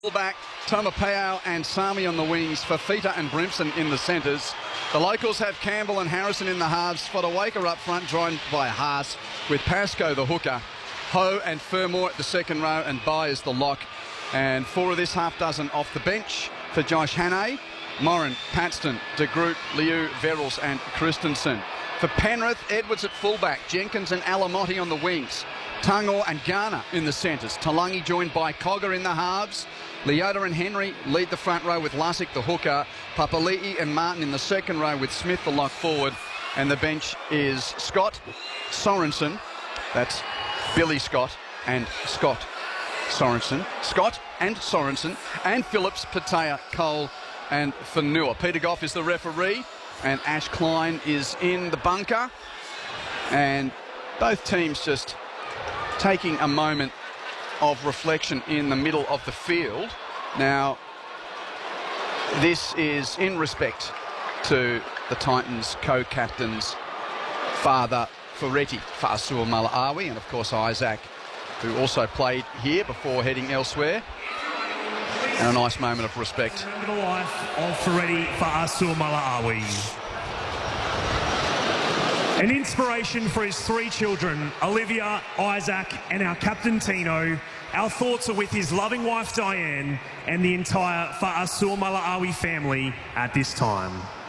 Fullback, Tomapeo and Sami on the wings, Fafita and Brimson in the centres. The locals have Campbell and Harrison in the halves, Fodawaker up front, joined by Haas, with Pascoe the hooker, Ho and Fermor at the second row, and Byers the lock. And four of this half dozen off the bench for Josh Hannay, Moran, Paxton, De Groot, Liu, Verrills and Christensen. For Penrith, Edwards at fullback, Jenkins and Alamotti on the wings, Tungor and Garner in the centres, Talangi joined by Cogger in the halves, Leota and Henry lead the front row with Lussick the hooker, Papali'i and Martin in the second row with Smith the lock forward, and the bench is Scott, Sorensen, that's Billy Scott and Scott Sorensen, and Phillips, Patea, Cole and Fanua. Peter Goff is the referee and Ash Klein is in the bunker, and both teams just taking a moment of reflection in the middle of the field. Now, this is in respect to the Titans co-captain's father, Ferretti Fa'asua Mala'awi, and of course Isaac, who also played here before heading elsewhere. And a nice moment of respect. Remember the life of Ferretti Fa'asua Mala'awi. An inspiration for his three children, Olivia, Isaac and our captain Tino. Our thoughts are with his loving wife Diane and the entire Fa'asua Mala'awi family at this time.